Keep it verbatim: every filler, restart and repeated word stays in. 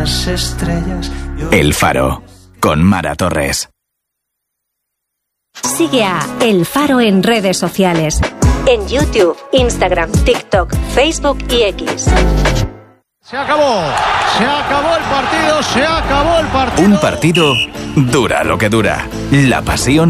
las estrellas. El Faro, con Mara Torres. Sigue a El Faro en redes sociales. En YouTube, Instagram, TikTok, Facebook y X. Se acabó, se acabó el partido, se acabó el partido. Un partido dura lo que dura. La pasión